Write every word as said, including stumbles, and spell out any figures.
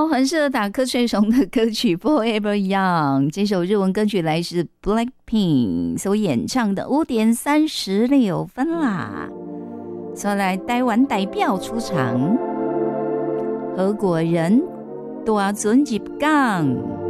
很适合打瞌睡虫的歌曲 Forever Young， 这首日文歌曲来自 Blackpink 所演唱的五点三十六分啦。所以来台湾代表出场，何国人大尊入港。